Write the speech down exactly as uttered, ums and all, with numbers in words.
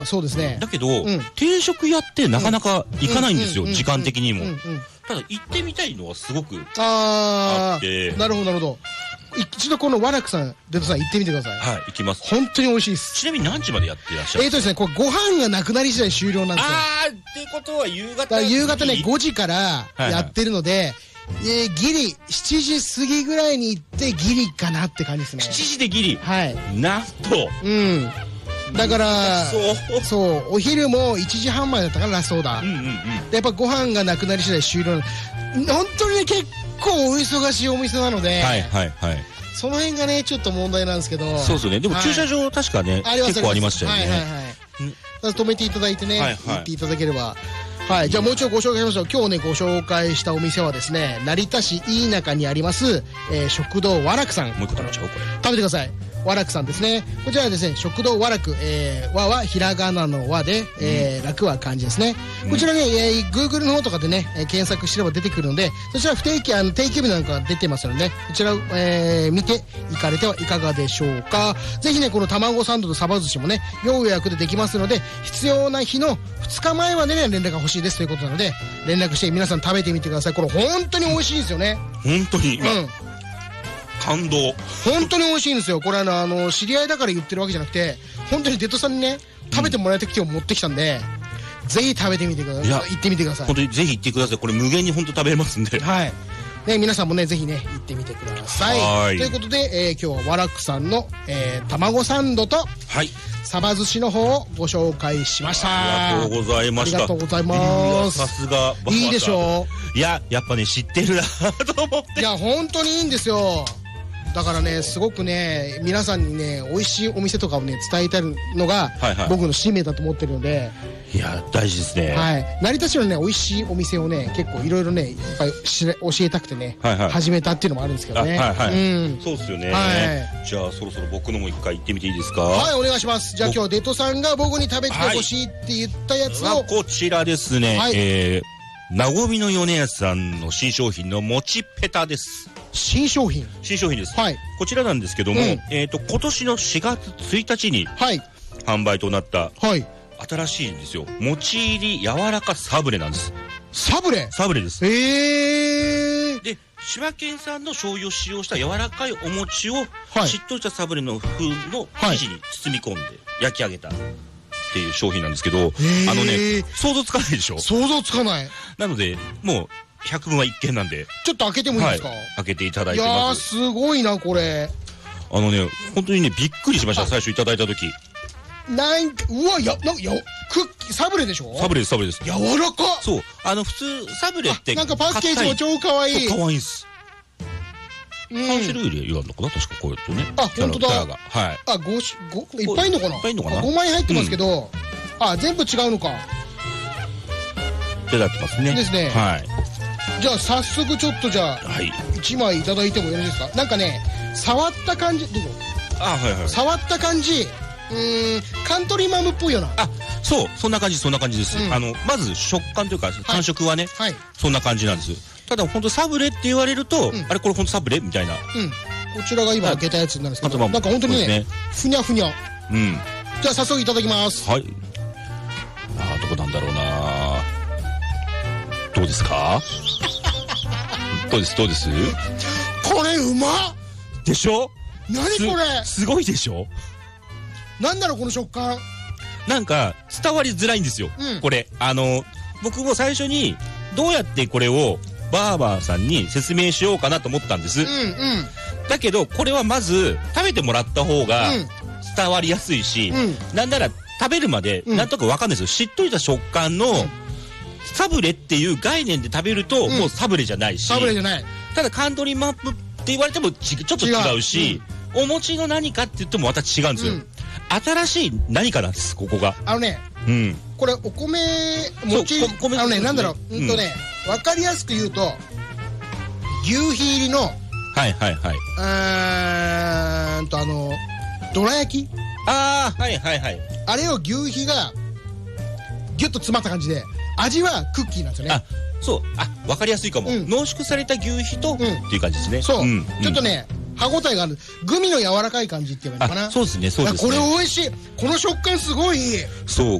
そうですね。 だけど、定食屋ってなかなか行かないんですよ、時間的にも。ただ行ってみたいのはすごくあって。 なるほどなるほど。一度このワラクさん、デトさん行ってみてください。 はい、行きます。 本当に美味しいです。 ちなみに何時までやってらっしゃる？ えーとですね、これご飯がなくなり次第終了なんですよ。 あー、ってことは夕方。 夕方ね、ごじからやってるので、えー、ギリ、しちじ過ぎぐらいに行ってギリかなって感じですね。 しちじでギリ？ はい。 なんと。 うん。だから、そう、お昼もいちじはんまでだったからラストオーダー。で、やっぱご飯がなくなり次第終了。本当にね、結構お忙しいお店なので。 はいはいはい。 その辺がね、ちょっと問題なんですけど。 そうですね。でも駐車場確かね、結構ありましたよね。はいはいはい。 止めていただいてね、行っていただければ。はい。じゃあもう一度ご紹介しましょう。今日ね、ご紹介したお店はですね、成田市飯中にあります、えー、食堂和楽さん。 もう一個食べちゃおう、これ。 食べてください。和楽さんですね。こちらはですね、食堂和楽、えー、和はひらがなの和で、えー、楽は漢字ですね。うん、こちらね、えー、Google の方とかでね、えー、検索すれば出てくるので、そちら不定期、あの、定期日なんか出てますので、ね、こちらを、えー、見て行かれてはいかがでしょうか。ぜひね、この卵サンドとサバ寿司もね、要予約でできますので、必要な日のふつかまえまでね、連絡が欲しいですということなので、連絡して皆さん食べてみてください。これ本当に美味しいですよね。 本当に。うん。感動。 本当に美味しいんですよ。これあの、あの、知り合いだから言ってるわけじゃなくて、本当にデトさんにね、食べてもらいたくて持ってきたんで、うん、ぜひ食べてみてください。いや、行ってみてください。 本当にぜひ行ってください。これ無限に本当食べれますんで。 はい。ね、皆さんもね、ぜひね、行ってみてください。はい。ということで、えー、今日はワラックさんの、えー、卵サンドと、はい。サバ寿司の方をご紹介しました。 ありがとうございました。 ありがとうございます。 さすが。 いいでしょう。いや、やっぱね、知ってるなと思って。 いや、本当にいいんですよ。だからね、すごくね、皆さんにね、美味しいお店とかをね、伝えたいのが、はいはい、僕の使命だと思ってるので。 いや、大事ですね。 はい。成田市のね、美味しいお店をね、結構いろいろね、いっぱい知れ教えたくてね、はいはい、始めたっていうのもあるんですけどね。 はいはい。うん。そうですよね。はい。じゃあ、そろそろ僕のも一回行ってみていいですか？ はい、お願いします。じゃあ今日、デトさんが僕に食べてほしいって言ったやつを。 はい、こちらですね。はい、えー、なごみの米屋さんの新商品のもちペタです。 新商品新商品です。 はい。 こちらなんですけども、うん、えっと、今年のしがつついたちに、はい。販売となった、はい。新しいんですよ。もち入り柔らかサブレなんです。 サブレサブレです。 えー。 で、千葉県産の醤油を使用した柔らかいお餅を、はい、しっとりしたサブレの風の生地に包み込んで焼き上げた。っていう商品なんですけど、あのね、想像つかないでしょ？ 想像つかない。 なので、もう、百聞は一見なんで。 ちょっと開けてもいいですか？はい、 開けていただいてます。 いやー、すごいな、これ。 あのね、本当にね、びっくりしました、最初いただいた時。 なんか、うわ、や、なんか、や、クッキー、サブレでしょ？ サブレです、サブレです。 柔らか！ そう。あの、普通、サブレって。 なんかパッケージも超かわいい。 かわいいです。さん種類で言わんのかな、確かこうやってね。 あ、本当だ。 はい。 あ、ご、ご、いっぱいいんのかな？ いっぱいいんのかな？ ごまい入ってますけど、あ、全部違うのか。 いただきますね。 ですね。 はい。 じゃあ早速ちょっとじゃあ、はい、いちまいいただいてもよろしいですか？なんかね、触った感じ、どうぞ。 あ、はいはい。 触った感じ、うーん、カントリーマムっぽいような。 あ、そう、そんな感じ、そんな感じです。うん、あの、まず食感というか、感触はね、はい、そんな感じなんです。ただ、本当サブレって言われると、うん、あれこれ本当サブレみたいな。 うん。こちらが今開けたやつになるんですけど、なんか本当にね、ねふにゃふにゃ。うん。じゃあ早速いただきます。 はい。ああ、どこなんだろうな。どうですか？どうですどうです？ これうまっでしょ？ 何これ？ すごいでしょ？ なんだろうこの食感。 なんか伝わりづらいんですよ。うん、これあの僕も最初にどうやってこれをバーバーさんに説明しようかなと思ったんです。うんうん、だけどこれはまず食べてもらった方が伝わりやすいし、うん、なんなら食べるまでなんとかわかんないですよ。しっとりした食感の、うん、サブレっていう概念で食べると、うん、もうサブレじゃないし、 サブレじゃない。 ただカントリーマップって言われてもちちょっと違うし、うん、お餅の何かって言ってもまた違うんですよ。うん、新しい何かなんですここが。 あのね、うん、これお米餅、あのね、なんだろう、うんとね、わかりやすく言うと牛皮入りの、 はいはいはい、 うーんとあのどら焼き、 ああはいはいはい、 あれを牛皮がギュッと詰まった感じで、味はクッキーなんですよね。 あ、そう、あ、わかりやすいかも。うん、濃縮された牛皮と、うん、っていう感じですね。 そう、うん、ちょっとね、 歯応えがある。グミの柔らかい感じって言えばいいのかな。 そうですね、そうですね。 これ美味しい。この食感すごいいい。 そう。